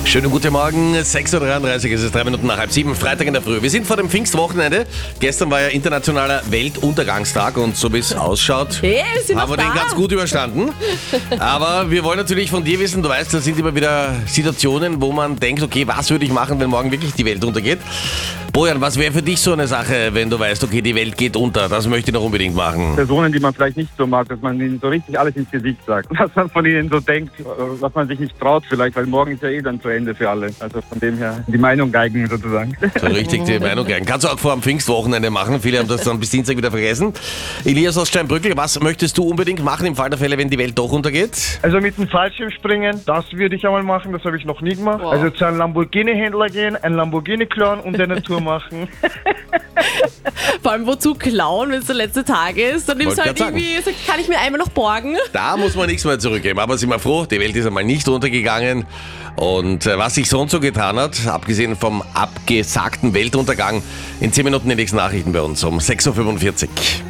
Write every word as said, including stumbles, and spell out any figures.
Schönen guten Morgen, sechs Uhr dreiunddreißig, es ist drei Minuten nach halb sieben, Freitag in der Früh. Wir sind vor dem Pfingstwochenende. Gestern war ja internationaler Weltuntergangstag und so wie es ausschaut, Hey, wir sind haben wir noch den da. ganz gut überstanden. Aber wir wollen natürlich von dir wissen, du weißt, da sind immer wieder Situationen, wo man denkt, okay, was würde ich machen, wenn morgen wirklich die Welt untergeht? Bojan, was wäre für dich so eine Sache, wenn du weißt, okay, die Welt geht unter, das möchte ich noch unbedingt machen? Personen, die man vielleicht nicht so mag, dass man ihnen so richtig alles ins Gesicht sagt. Was man von ihnen so denkt, was man sich nicht traut vielleicht, weil morgen ist ja eh dann zu Ende für alle. Also von dem her die Meinung geigen sozusagen. So richtig die Meinung gern. Kannst du auch vor dem Pfingstwochenende machen. Viele haben das dann bis Dienstag wieder vergessen. Elias aus Steinbrückl, was möchtest du unbedingt machen im Fall der Fälle, wenn die Welt doch untergeht? Also mit dem Fallschirmspringen, das würde ich einmal machen, das habe ich noch nie gemacht. Wow. Also zu einem Lamborghini-Händler gehen, ein Lamborghini klauen und eine Tour machen. Vor allem wozu klauen, wenn es der letzte Tag ist. Dann nimmst du Wollte halt grad irgendwie, so, kann ich mir einmal noch borgen? Da muss man nichts mehr zurückgeben. Aber sind wir froh, die Welt ist einmal nicht untergegangen. Und äh, was sich sonst so getan hat, abgesehen vom abgesagten Weltuntergang, in zehn Minuten die nächsten Nachrichten bei uns um sechs Uhr fünfundvierzig.